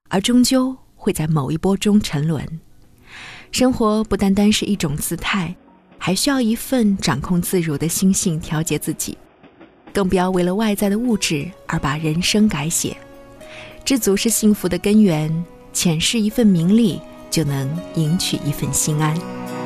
而终究会在某一波中沉沦。生活不单单是一种姿态，还需要一份掌控自如的心性调节自己，更不要为了外在的物质而把人生改写。知足是幸福的根源，浅视一份名利，就能赢取一份心安。